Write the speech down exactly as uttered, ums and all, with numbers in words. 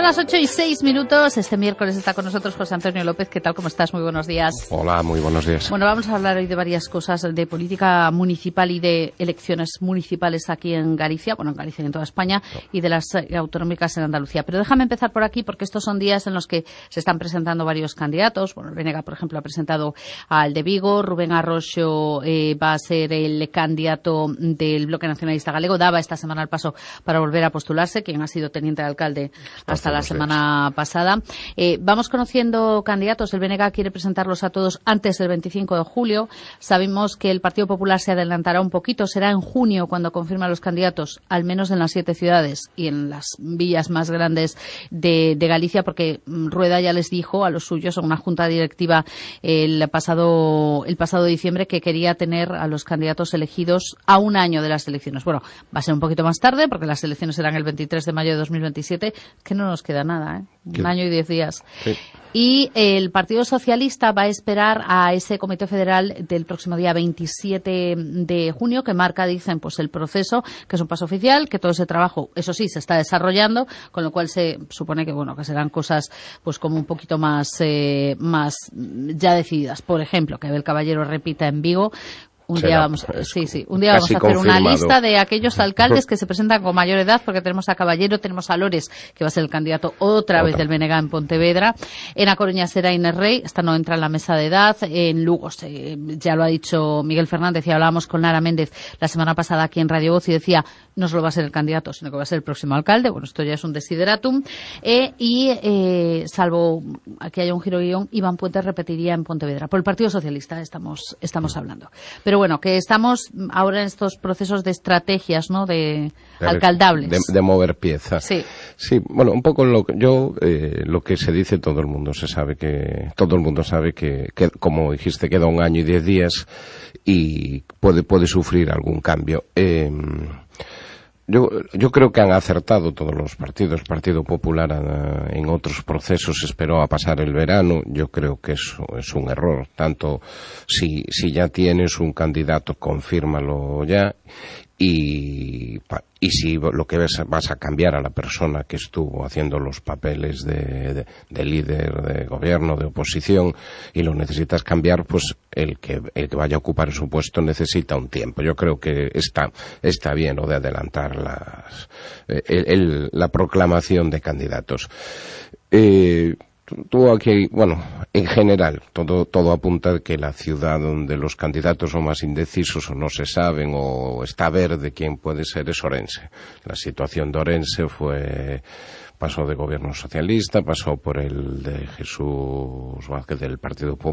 las ocho y seis minutos. Este miércoles está con nosotros José Antonio López. ¿Qué tal? ¿Cómo estás? Muy buenos días. Hola, muy buenos días. Bueno, vamos a hablar hoy de varias cosas, de política municipal y de elecciones municipales aquí en Galicia, bueno, en Galicia y en toda España, y de las autonómicas en Andalucía. Pero déjame empezar por aquí, porque estos son días en los que se están presentando varios candidatos. Bueno, el B N G, por ejemplo, ha presentado al de Vigo. Rubén Arroxo eh, va a ser el candidato del Bloque Nacionalista Galego. Daba esta semana el paso para volver a postularse, quien ha sido teniente de alcalde hasta la semana pasada. Eh, vamos conociendo candidatos. El B N G quiere presentarlos a todos antes del veinticinco de julio. Sabemos que el Partido Popular se adelantará un poquito. Será en junio cuando confirma los candidatos, al menos en las siete ciudades y en las villas más grandes de, de Galicia, porque Rueda ya les dijo a los suyos en una junta directiva el pasado, el pasado diciembre que quería tener a los candidatos elegidos a un año de las elecciones. Bueno, va a ser un poquito más tarde porque las elecciones serán el veintitrés de mayo de dos mil veintisiete, que no nos queda nada, ¿eh? Un año y diez días. Sí. Y el Partido Socialista va a esperar a ese Comité Federal del próximo día veintisiete de junio, que marca, dicen, pues el proceso, que es un paso oficial, que todo ese trabajo, eso sí, se está desarrollando, con lo cual se supone que, bueno, que serán cosas, pues como un poquito más, eh, más ya decididas. Por ejemplo, que Abel Caballero repita en Vigo. Un Será, día vamos, sí, sí, un día vamos a hacer confirmado. Una lista de aquellos alcaldes que se presentan con mayor edad, porque tenemos a Caballero, tenemos a Lores, que va a ser el candidato otra, otra. vez del B N G en Pontevedra. En A Coruña será Inés Rey, esta no entra en la mesa de edad. En Lugo, se, ya lo ha dicho Miguel Fernández, y hablábamos con Lara Méndez la semana pasada aquí en Radio Voz, y decía, no solo va a ser el candidato, sino que va a ser el próximo alcalde. Bueno, esto ya es un desideratum. Eh, y, eh, salvo aquí haya un giro guión, Iván Puente repetiría en Pontevedra. Por el Partido Socialista estamos, estamos hablando. Pero bueno, que estamos ahora en estos procesos de estrategias, ¿no?, de, de alcaldables. De, de mover piezas. Sí. Sí, bueno, un poco lo que yo, eh, lo que se dice, todo el mundo se sabe que, todo el mundo sabe que, que como dijiste, queda un año y diez días y puede, puede sufrir algún cambio. Eh, Yo, yo creo que han acertado todos los partidos. El Partido Popular uh, en otros procesos esperó a pasar el verano. Yo creo que eso es un error. Tanto si, si ya tienes un candidato, confírmalo ya. Y, y si lo que ves, vas a cambiar a la persona que estuvo haciendo los papeles de, de, de líder de gobierno, de oposición, y lo necesitas cambiar, pues el que, el que vaya a ocupar su puesto necesita un tiempo. Yo creo que está, está bien lo de adelantar las, el, el, la proclamación de candidatos. Eh, Tú aquí, bueno, en general, todo, todo apunta a que la ciudad donde los candidatos son más indecisos o no se saben o está verde quién puede ser es Orense. La situación de Orense fue, pasó de gobierno socialista, pasó por el de Jesús Vázquez del Partido Popular.